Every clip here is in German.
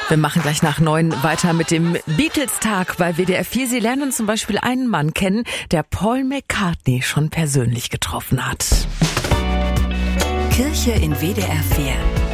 Wir machen gleich nach 9 weiter mit dem Beatles-Tag bei WDR 4. Sie lernen zum Beispiel einen Mann kennen, der Paul McCartney schon persönlich getroffen hat. Kirche in WDR 4.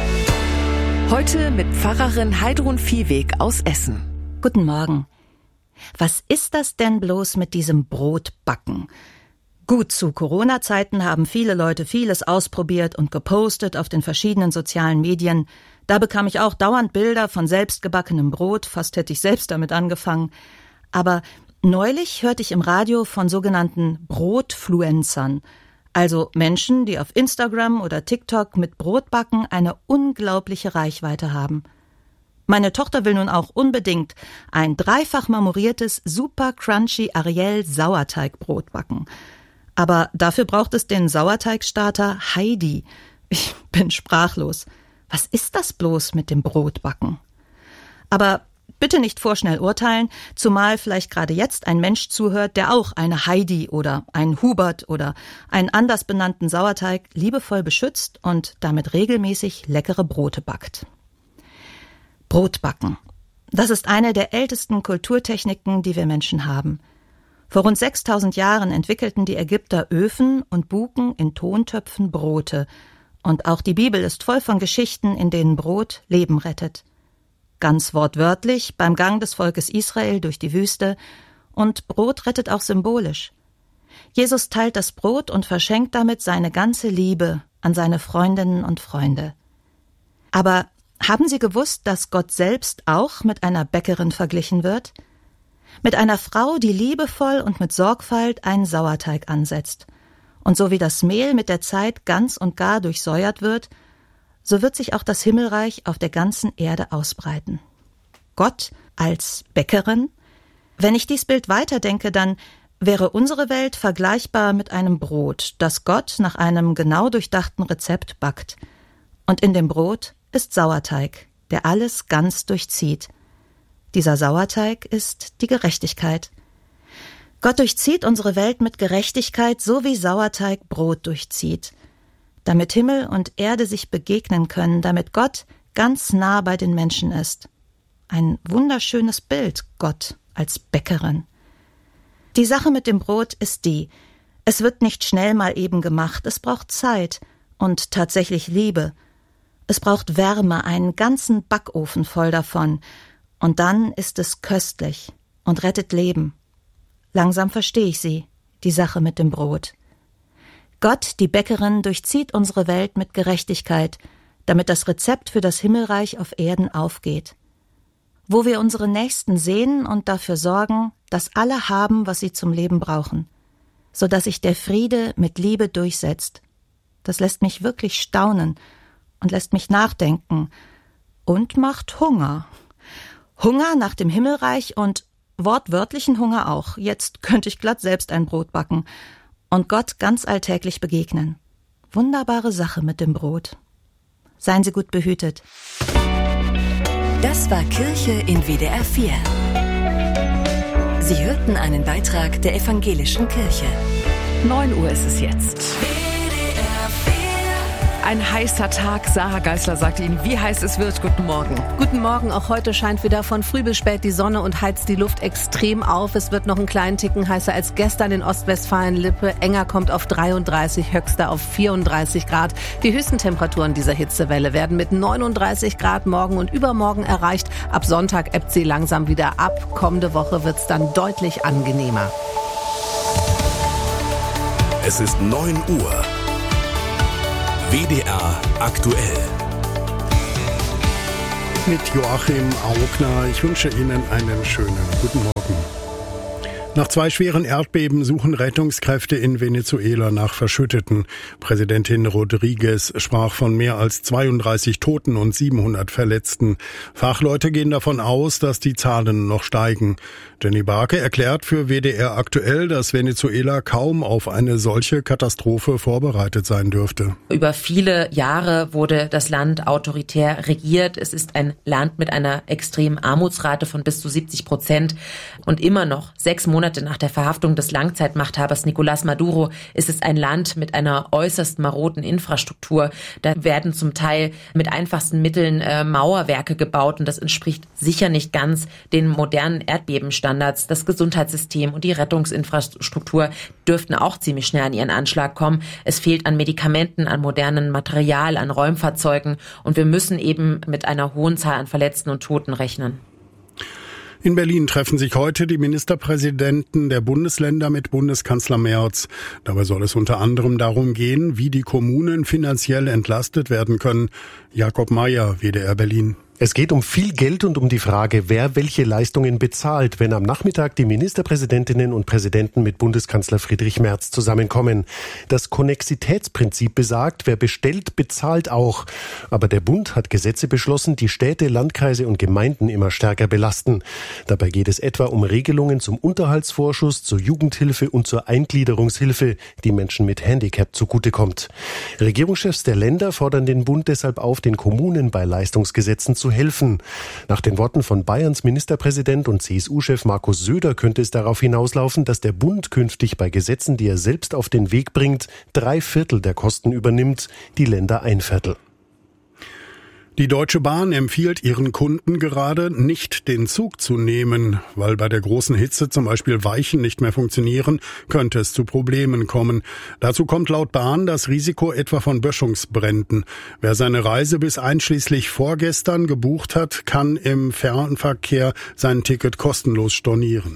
Heute mit Pfarrerin Heidrun Viehweg aus Essen. Guten Morgen. Was ist das denn bloß mit diesem Brotbacken? Gut, zu Corona-Zeiten haben viele Leute vieles ausprobiert und gepostet auf den verschiedenen sozialen Medien. Da bekam ich auch dauernd Bilder von selbstgebackenem Brot, fast hätte ich selbst damit angefangen. Aber neulich hörte ich im Radio von sogenannten Brotfluencern, also Menschen, die auf Instagram oder TikTok mit Brotbacken eine unglaubliche Reichweite haben. Meine Tochter will nun auch unbedingt ein dreifach marmoriertes, super crunchy Ariel Sauerteigbrot backen. Aber dafür braucht es den Sauerteigstarter Heidi. Ich bin sprachlos. Was ist das bloß mit dem Brotbacken? Aber bitte nicht vorschnell urteilen, zumal vielleicht gerade jetzt ein Mensch zuhört, der auch eine Heidi oder einen Hubert oder einen anders benannten Sauerteig liebevoll beschützt und damit regelmäßig leckere Brote backt. Brotbacken. Das ist eine der ältesten Kulturtechniken, die wir Menschen haben. Vor rund 6000 Jahren entwickelten die Ägypter Öfen und buken in Tontöpfen Brote. Und auch die Bibel ist voll von Geschichten, in denen Brot Leben rettet. Ganz wortwörtlich beim Gang des Volkes Israel durch die Wüste. Und Brot rettet auch symbolisch. Jesus teilt das Brot und verschenkt damit seine ganze Liebe an seine Freundinnen und Freunde. Aber haben Sie gewusst, dass Gott selbst auch mit einer Bäckerin verglichen wird? Mit einer Frau, die liebevoll und mit Sorgfalt einen Sauerteig ansetzt. Und so wie das Mehl mit der Zeit ganz und gar durchsäuert wird, so wird sich auch das Himmelreich auf der ganzen Erde ausbreiten. Gott als Bäckerin? Wenn ich dies Bild weiterdenke, dann wäre unsere Welt vergleichbar mit einem Brot, das Gott nach einem genau durchdachten Rezept backt. Und in dem Brot ist Sauerteig, der alles ganz durchzieht. Dieser Sauerteig ist die Gerechtigkeit. Gott durchzieht unsere Welt mit Gerechtigkeit, so wie Sauerteig Brot durchzieht. Damit Himmel und Erde sich begegnen können, damit Gott ganz nah bei den Menschen ist. Ein wunderschönes Bild, Gott als Bäckerin. Die Sache mit dem Brot ist die: Es wird nicht schnell mal eben gemacht, es braucht Zeit und tatsächlich Liebe. Es braucht Wärme, einen ganzen Backofen voll davon. Und dann ist es köstlich und rettet Leben. Langsam verstehe ich sie, die Sache mit dem Brot. Gott, die Bäckerin, durchzieht unsere Welt mit Gerechtigkeit, damit das Rezept für das Himmelreich auf Erden aufgeht. Wo wir unsere Nächsten sehen und dafür sorgen, dass alle haben, was sie zum Leben brauchen, sodass sich der Friede mit Liebe durchsetzt. Das lässt mich wirklich staunen und lässt mich nachdenken und macht Hunger. Hunger nach dem Himmelreich und wortwörtlichen Hunger auch. Jetzt könnte ich glatt selbst ein Brot backen und Gott ganz alltäglich begegnen. Wunderbare Sache mit dem Brot. Seien Sie gut behütet. Das war Kirche in WDR 4. Sie hörten einen Beitrag der Evangelischen Kirche. 9 Uhr ist es jetzt. Ein heißer Tag. Sarah Geisler sagt Ihnen, wie heiß es wird. Guten Morgen. Guten Morgen. Auch heute scheint wieder von früh bis spät die Sonne und heizt die Luft extrem auf. Es wird noch einen kleinen Ticken heißer als gestern in Ostwestfalen-Lippe. Enger kommt auf 33, Höchster auf 34 Grad. Die höchsten Temperaturen dieser Hitzewelle werden mit 39 Grad morgen und übermorgen erreicht. Ab Sonntag ebbt sie langsam wieder ab. Kommende Woche wird es dann deutlich angenehmer. Es ist 9 Uhr. WDR aktuell. Mit Joachim Augner. Ich wünsche Ihnen einen schönen guten Morgen. Nach 2 schweren Erdbeben suchen Rettungskräfte in Venezuela nach Verschütteten. Präsidentin Rodriguez sprach von mehr als 32 Toten und 700 Verletzten. Fachleute gehen davon aus, dass die Zahlen noch steigen. Jenny Barke erklärt für WDR aktuell, dass Venezuela kaum auf eine solche Katastrophe vorbereitet sein dürfte. Über viele Jahre wurde das Land autoritär regiert. Es ist ein Land mit einer extremen Armutsrate von bis zu 70%. Und immer noch 6 Monate Monate nach der Verhaftung des Langzeitmachthabers Nicolás Maduro ist es ein Land mit einer äußerst maroden Infrastruktur. Da werden zum Teil mit einfachsten Mitteln Mauerwerke gebaut und das entspricht sicher nicht ganz den modernen Erdbebenstandards. Das Gesundheitssystem und die Rettungsinfrastruktur dürften auch ziemlich schnell an ihren Anschlag kommen. Es fehlt an Medikamenten, an modernem Material, an Räumfahrzeugen und wir müssen eben mit einer hohen Zahl an Verletzten und Toten rechnen. In Berlin treffen sich heute die Ministerpräsidenten der Bundesländer mit Bundeskanzler Merz. Dabei soll es unter anderem darum gehen, wie die Kommunen finanziell entlastet werden können. Jakob Mayer, WDR Berlin. Es geht um viel Geld und um die Frage, wer welche Leistungen bezahlt, wenn am Nachmittag die Ministerpräsidentinnen und Präsidenten mit Bundeskanzler Friedrich Merz zusammenkommen. Das Konnexitätsprinzip besagt, wer bestellt, bezahlt auch. Aber der Bund hat Gesetze beschlossen, die Städte, Landkreise und Gemeinden immer stärker belasten. Dabei geht es etwa um Regelungen zum Unterhaltsvorschuss, zur Jugendhilfe und zur Eingliederungshilfe, die Menschen mit Handicap zugutekommt. Regierungschefs der Länder fordern den Bund deshalb auf, den Kommunen bei Leistungsgesetzen zu helfen. Nach den Worten von Bayerns Ministerpräsident und CSU-Chef Markus Söder könnte es darauf hinauslaufen, dass der Bund künftig bei Gesetzen, die er selbst auf den Weg bringt, 3/4 der Kosten übernimmt, die Länder 1/4. Die Deutsche Bahn empfiehlt ihren Kunden gerade, nicht den Zug zu nehmen. Weil bei der großen Hitze zum Beispiel Weichen nicht mehr funktionieren, könnte es zu Problemen kommen. Dazu kommt laut Bahn das Risiko etwa von Böschungsbränden. Wer seine Reise bis einschließlich vorgestern gebucht hat, kann im Fernverkehr sein Ticket kostenlos stornieren.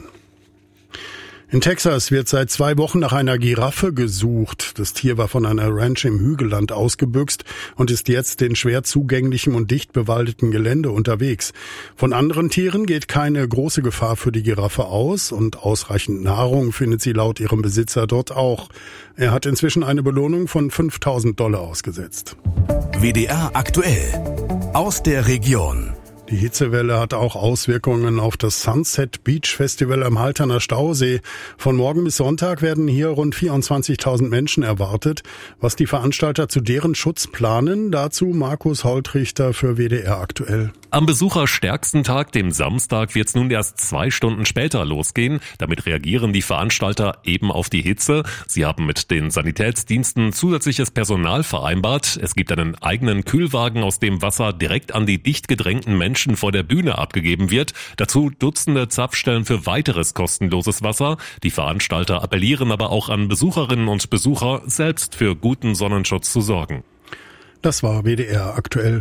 In Texas wird seit 2 Wochen nach einer Giraffe gesucht. Das Tier war von einer Ranch im Hügelland ausgebüxt und ist jetzt in schwer zugänglichem und dicht bewaldeten Gelände unterwegs. Von anderen Tieren geht keine große Gefahr für die Giraffe aus und ausreichend Nahrung findet sie laut ihrem Besitzer dort auch. Er hat inzwischen eine Belohnung von $5.000 ausgesetzt. WDR aktuell aus der Region. Die Hitzewelle hat auch Auswirkungen auf das Sunset Beach Festival am Halterner Stausee. Von morgen bis Sonntag werden hier rund 24.000 Menschen erwartet. Was die Veranstalter zu deren Schutz planen, dazu Markus Holtrichter für WDR aktuell. Am besucherstärksten Tag, dem Samstag, wird es nun erst 2 Stunden später losgehen. Damit reagieren die Veranstalter eben auf die Hitze. Sie haben mit den Sanitätsdiensten zusätzliches Personal vereinbart. Es gibt einen eigenen Kühlwagen, aus dem Wasser direkt an die dicht gedrängten Menschen vor der Bühne abgegeben wird. Dazu Dutzende Zapfstellen für weiteres kostenloses Wasser. Die Veranstalter appellieren aber auch an Besucherinnen und Besucher, selbst für guten Sonnenschutz zu sorgen. Das war WDR aktuell.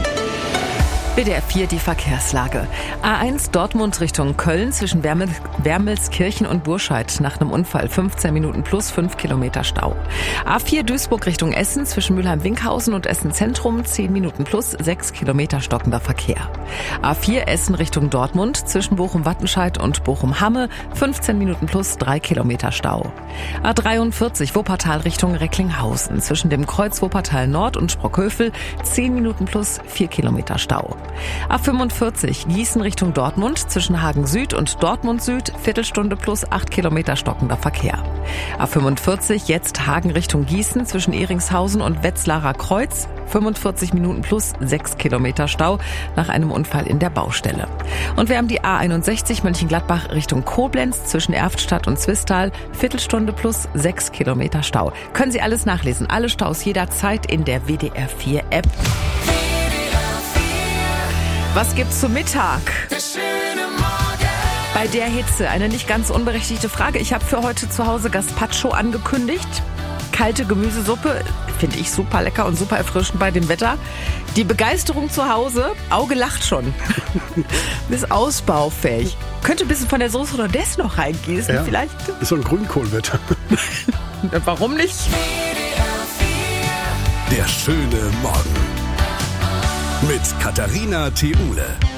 WDR 4 die Verkehrslage. A1 Dortmund Richtung Köln zwischen Wermelskirchen und Burscheid nach einem Unfall 15 Minuten plus 5 Kilometer Stau. A4 Duisburg Richtung Essen zwischen Mülheim-Winkhausen und Essen Zentrum 10 Minuten plus 6 Kilometer stockender Verkehr. A4 Essen Richtung Dortmund zwischen Bochum-Wattenscheid und Bochum-Hamme 15 Minuten plus 3 Kilometer Stau. A43 Wuppertal Richtung Recklinghausen zwischen dem Kreuz Wuppertal Nord und Sprockhövel 10 Minuten plus 4 Kilometer Stau. A45 Gießen Richtung Dortmund zwischen Hagen Süd und Dortmund Süd Viertelstunde plus 8 Kilometer stockender Verkehr. A45 jetzt Hagen Richtung Gießen zwischen Ehringshausen und Wetzlarer Kreuz 45 Minuten plus 6 Kilometer Stau nach einem Unfall in der Baustelle. Und wir haben die A61 Mönchengladbach Richtung Koblenz zwischen Erftstadt und Zwistal Viertelstunde plus 6 Kilometer Stau. Können Sie alles nachlesen, alle Staus jederzeit in der WDR 4 App. Was gibt's zum Mittag? Bei der Hitze eine nicht ganz unberechtigte Frage. Ich habe für heute zu Hause Gazpacho angekündigt. Kalte Gemüsesuppe, finde ich super lecker und super erfrischend bei dem Wetter. Die Begeisterung zu Hause, Auge lacht schon. Ist ausbaufähig. Könnte ein bisschen von der Soße Rodesse noch reingießen, ja, vielleicht. Ist so ein Grünkohlwetter. Warum nicht? Der schöne Morgen. Mit Katharina Theule.